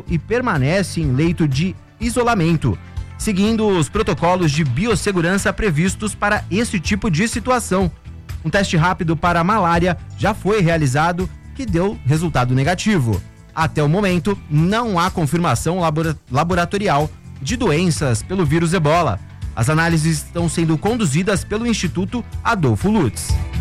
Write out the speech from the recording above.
e permanece em leito de isolamento, seguindo os protocolos de biossegurança previstos para esse tipo de situação. Um teste rápido para a malária já foi realizado, que deu resultado negativo. Até o momento, não há confirmação laboratorial de doenças pelo vírus Ebola. As análises estão sendo conduzidas pelo Instituto Adolfo Lutz.